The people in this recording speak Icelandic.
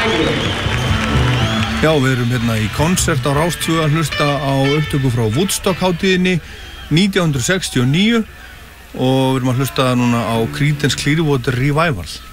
Já, við erum hérna í konsert á Rás 2 að hlusta á upptöku frá Woodstock hátíðinni 1969 og við erum að hlusta núna á Creedence Clearwater Revival.